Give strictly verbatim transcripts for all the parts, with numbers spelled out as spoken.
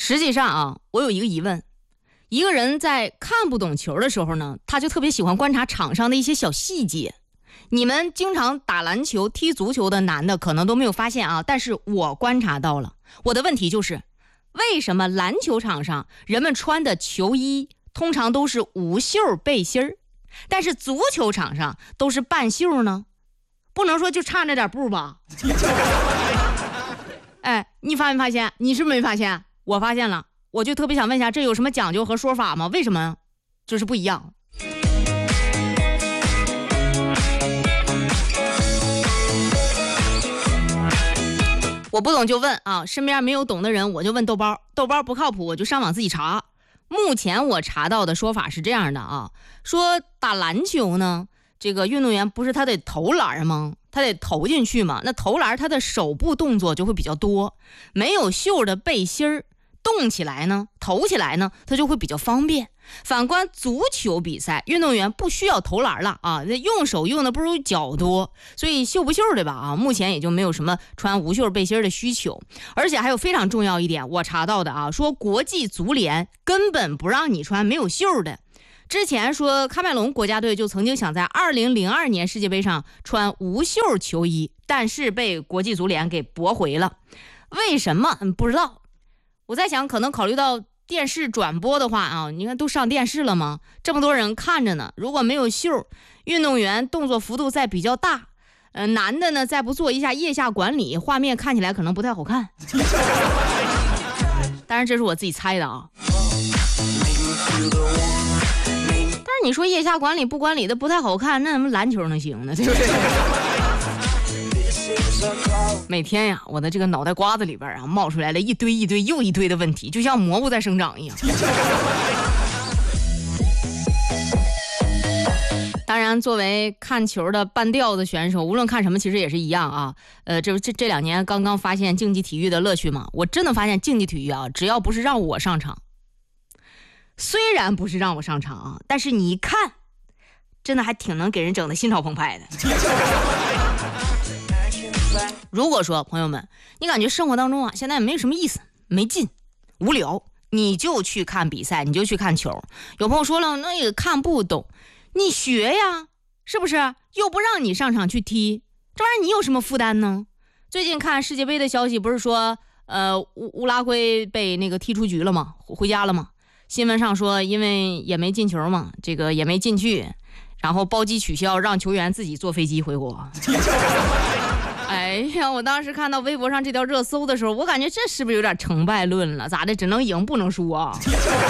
实际上啊，我有一个疑问，一个人在看不懂球的时候呢，他就特别喜欢观察场上的一些小细节。你们经常打篮球、踢足球的男的可能都没有发现啊，但是我观察到了。我的问题就是，为什么篮球场上人们穿的球衣通常都是无袖背心儿，但是足球场上都是半袖呢？不能说就差那点步吧？哎，你发没发现？你是不是没发现？我发现了，我就特别想问一下，这有什么讲究和说法吗？为什么就是不一样？我不懂就问啊，身边没有懂的人我就问豆包，豆包不靠谱我就上网自己查。目前我查到的说法是这样的啊，说打篮球呢，这个运动员不是他得投篮吗？他得投进去嘛，那投篮他的手部动作就会比较多，没有袖的背心儿动起来呢，投起来呢，他就会比较方便。反观足球比赛，运动员不需要投篮了啊，用手用的不如脚多，所以袖不袖的吧啊，目前也就没有什么穿无袖背心的需求。而且还有非常重要一点，我查到的啊，说国际足联根本不让你穿没有袖的。之前说喀麦隆国家队就曾经想在二零零二年世界杯上穿无袖球衣，但是被国际足联给驳回了。为什么？不知道。我在想，可能考虑到电视转播的话啊，你看都上电视了吗？这么多人看着呢，如果没有袖，运动员动作幅度再比较大，呃，男的呢再不做一下腋下管理，画面看起来可能不太好看。当然这是我自己猜的啊。但是你说腋下管理不管理的不太好看，那什么篮球能行呢？对不对？每天呀，我的这个脑袋瓜子里边啊，冒出来了一堆一堆又一堆的问题，就像蘑菇在生长一样。当然，作为看球的半吊子选手，无论看什么，其实也是一样啊。呃，这这这两年刚刚发现竞技体育的乐趣嘛，我真的发现竞技体育啊，只要不是让我上场，虽然不是让我上场啊，但是你一看，真的还挺能给人整的心潮澎湃的。如果说朋友们，你感觉生活当中啊，现在没有什么意思，没劲，无聊，你就去看比赛，你就去看球。有朋友说了，那也看不懂，你学呀，是不是？又不让你上场去踢，这玩意儿你有什么负担呢？最近看世界杯的消息，不是说呃乌乌拉圭被那个踢出局了吗？回家了吗？新闻上说，因为也没进球嘛，这个也没进去，然后包机取消，让球员自己坐飞机回国。哎呀，我当时看到微博上这条热搜的时候，我感觉这是不是有点成败论了？咋的？只能赢不能输啊？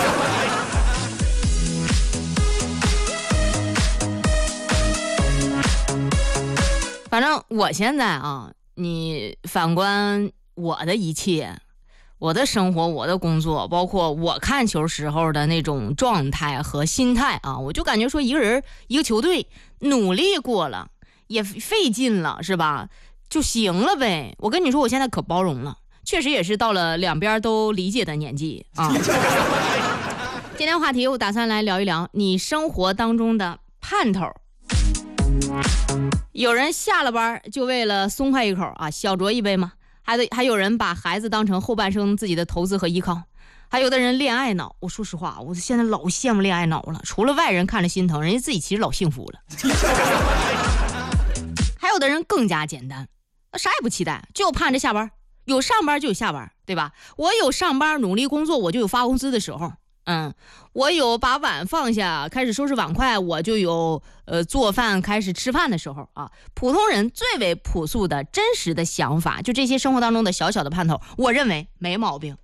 反正我现在啊，你反观我的一切，我的生活，我的工作，包括我看球时候的那种状态和心态啊，我就感觉说一个人一个球队努力过了，也费劲了，是吧？就行了呗。我跟你说，我现在可包容了，确实也是到了两边都理解的年纪啊。今天话题我打算来聊一聊你生活当中的盼头。有人下了班就为了松快一口啊，小酌一杯嘛。还得还有人把孩子当成后半生自己的投资和依靠。还有的人恋爱脑，我说实话，我现在老羡慕恋爱脑了，除了外人看着心疼，人家自己其实老幸福了。还有的人更加简单，啥也不期待，就盼着下班，有上班就有下班，对吧？我有上班努力工作，我就有发工资的时候，嗯，我有把碗放下开始收拾碗筷，我就有呃做饭开始吃饭的时候啊。普通人最为朴素的真实的想法，就这些生活当中的小小的盼头，我认为没毛病。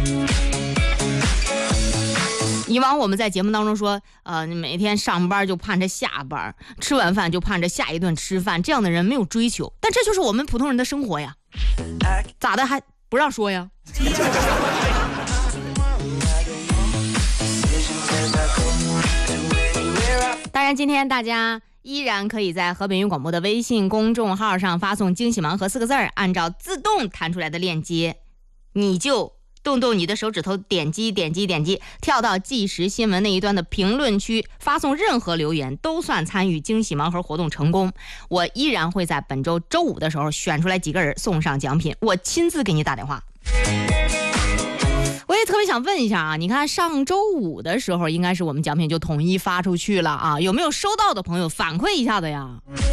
以往我们在节目当中说，呃，每天上班就盼着下班，吃完饭就盼着下一顿吃饭，这样的人没有追求，但这就是我们普通人的生活呀。咋的还不让说呀？当然，今天大家依然可以在河北云广播的微信公众号上发送惊喜盲盒四个字儿，按照自动弹出来的链接，你就动动你的手指头，点击点击点击，跳到即时新闻那一端的评论区，发送任何留言都算参与惊喜盲盒活动成功。我依然会在本周周五的时候选出来几个人送上奖品，我亲自给你打电话。我也特别想想问一下啊，你看上周五的时候，应该是我们奖品就统一发出去了啊，有没有收到的朋友反馈一下的呀？